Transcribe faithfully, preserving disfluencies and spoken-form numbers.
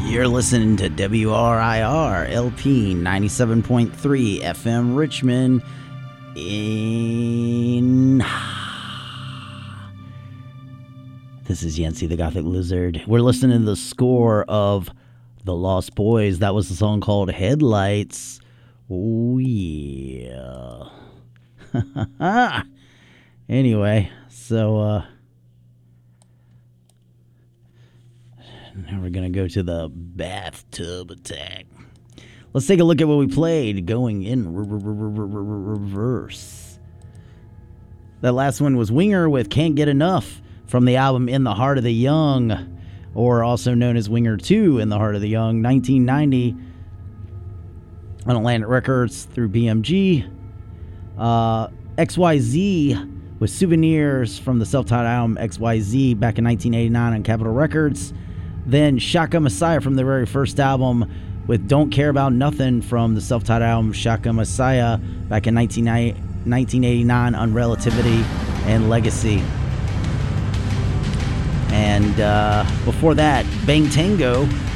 You're listening to W R I R L P ninety-seven point three F M Richmond in... This is Yancey the Gothic Lizard. We're listening to the score of The Lost Boys. That was a song called Headlights. Oh, yeah. Anyway, so, uh... now we're going to go to the bathtub attack. Let's take a look at what we played going in reverse. That last one was Winger with Can't Get Enough from the album In the Heart of the Young, or also known as Winger two In the Heart of the Young, nineteen ninety on Atlantic Records through B M G. Uh, X Y Z with Souvenirs from the self-titled album X Y Z back in nineteen eighty-nine on Capitol Records. Then Shaka Messiah from the very first album with Don't Care About Nothing from the self-titled album Shaka Messiah back in nineteen eighty-nine on Relativity and Legacy. And uh, before that, Bang Tango